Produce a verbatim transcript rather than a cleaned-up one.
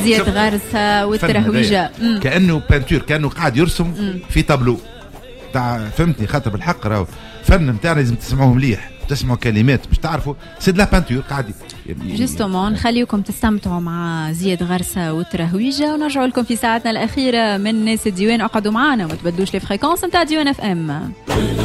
زياد غارسة والترهويجة كأنه بانتور، كأنه قاعد يرسم مم. في تابلو تاع فهمتني. خاطر بالحق راهو فن نتاعنا لازم تسمعوه مليح، تسمعوا كلمات باش تعرفوا سي لا بانتور قاعد جوستومون. نخليكم تستمتعوا مع زياد غارسة والترهويجة ونرجعوا لكم في ساعتنا الأخيرة من ناس الديوان. اقعدوا معنا وما تبدلوش لي فريكونس نتاع ديوان اف ام.